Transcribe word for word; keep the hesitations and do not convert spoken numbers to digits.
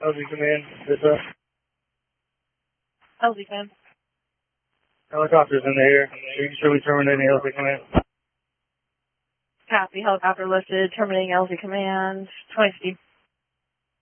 L Z Command, this up. L Z Command. Helicopter's in the air. Are you sure we terminating L Z Command? Copy. Helicopter listed. Terminating L Z Command. twenty fifty.